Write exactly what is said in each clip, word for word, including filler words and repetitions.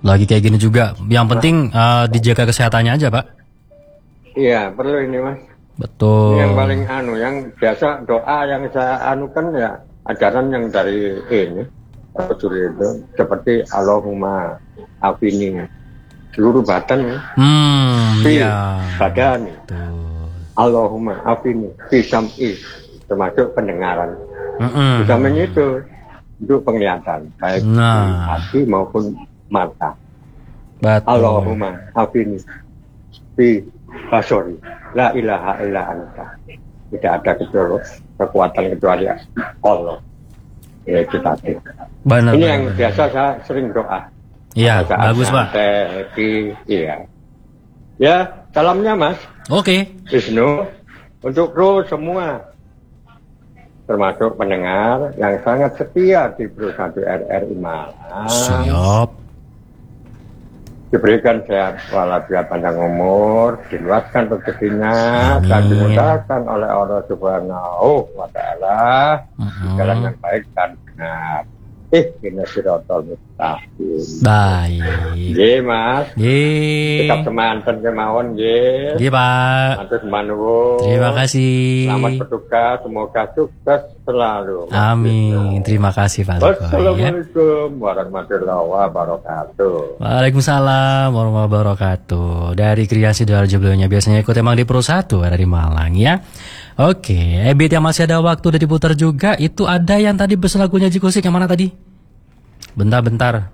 Lagi kayak gini juga. Yang penting uh, dijaga kesehatannya aja, Pak. Iya, perlu ini, Mas. Betul. Yang paling anu, yang biasa doa yang saya anukan ya ajaran yang dari ini Rasul itu seperti Allahumma afini seluruh badan, hmm, fi ya. badan, Betul. Allahumma afini fi sam'i termasuk pendengaran, Mm-mm. bisa itu untuk penglihatan baik Nah. hati maupun mata. Betul. Allahumma afini fi basori la ilaha illa anta, tidak ada kecuali kekuatan kecuali Allah. Ya itu tadi. Benar, ini benar, yang benar. biasa saya sering doa. Iya, Saat bagus Pak. happy, iya. Ya, salamnya Mas Oke. Wisnu untuk kru semua, termasuk pendengar yang sangat setia di Pro satu R R I Malang. Siap. Diberikan sehat walafiat panjang umur, diluaskan rezekinya, dan dimudahkan oleh Allah Subhanahu wa Ta'ala di jalan yang baik dan benar. Eh, ini sirotol mustaqim. Baik. Nggih, Mas. Nggih. Tetap semanten kemawon nggih. Nggih, Pak. Matur nuwun. Terima kasih. Selamat bertugas, semoga sukses selalu. Amin. Terima kasih Pak Sukoy. Assalamualaikum warahmatullahi wabarakatuh. Waalaikumsalam warahmatullahi wabarakatuh. Dari Kriasi Doarjo beliaunya biasanya ikut emang di Pro satu ada di Malang ya. Oke, Ebit yang masih ada waktu udah diputar juga. Itu ada yang tadi bes lagunya Jikusik yang mana tadi? Bentar-bentar.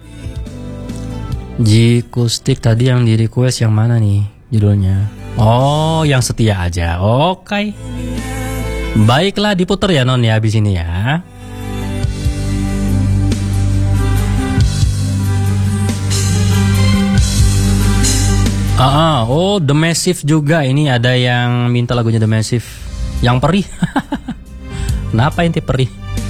Jikustik tadi yang di request yang mana nih judulnya? Oh, yang setia aja. Oke. Baiklah diputar ya Non ya abis ini ya. Ah, ah, oh The Massive juga. Ini ada yang minta lagunya The Massive yang perih. Kenapa inti perih?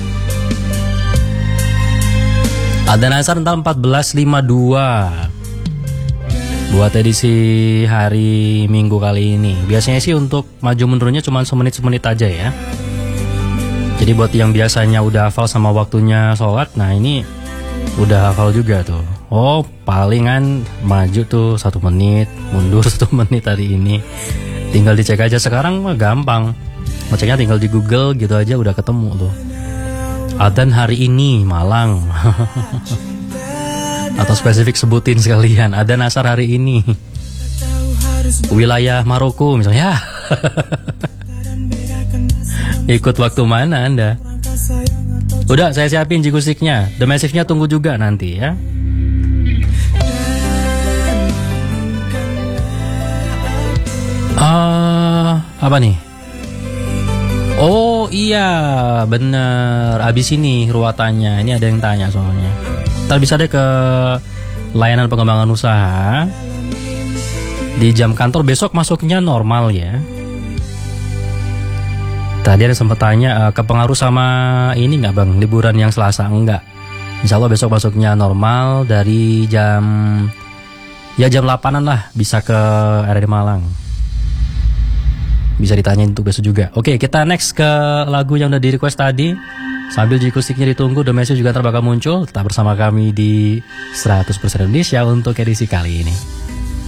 Ada Nasar tentang empat belas lima puluh dua buat edisi hari Minggu kali ini. Biasanya sih untuk maju mundurnya cuma semenit-semenit aja ya. Jadi buat yang biasanya udah hafal sama waktunya sholat, nah ini udah hafal juga tuh. Oh, palingan maju tuh satu menit, mundur satu menit hari ini. Tinggal dicek aja sekarang mah gampang. Ngeceknya tinggal di Google gitu aja udah ketemu tuh. Adzan hari ini Malang. Atau spesifik sebutin sekalian. Adzan asar hari ini. Wilayah Maroko misalnya. Ikut waktu mana Anda? Udah saya siapin jikusiknya. The Massive-nya tunggu juga nanti ya. Uh, apa nih? Oh iya bener. Abis ini ruatannya. Ini ada yang tanya soalnya. Ntar bisa deh ke layanan pengembangan usaha. Di jam kantor besok masuknya normal ya. Tadi ada sempat tanya uh, kepengaruh sama ini nggak bang? Liburan yang Selasa enggak? Insya Allah besok masuknya normal dari jam ya jam delapanan lah bisa ke R R I Malang. Bisa ditanyain untuk besok juga. Oke, kita next ke lagu yang udah di request tadi. Sambil jikustiknya ditunggu, The Message juga terbakal muncul. Tetap bersama kami di seratus persen Indonesia untuk edisi kali ini.